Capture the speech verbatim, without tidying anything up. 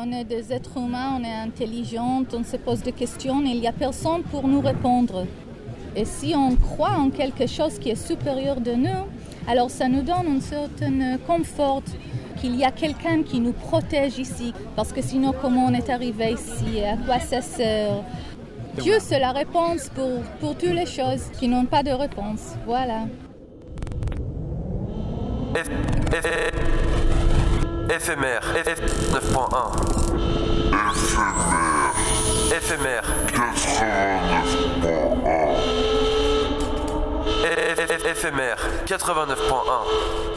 On est des êtres humains, on est intelligents, on se pose des questions et il n'y a personne pour nous répondre. Et si on croit en quelque chose qui est supérieur de nous, alors ça nous donne un certain confort qu'il y a quelqu'un qui nous protège ici. Parce que sinon, comment on est arrivé ici? À quoi ça sert? Dieu, c'est la réponse pour, pour toutes les choses qui n'ont pas de réponse. Voilà. F, F, F, éphémère, F neuf point un. Éphémère. Éphémère. quatre-vingt-neuf point un. Éphémère quatre-vingt-neuf point un.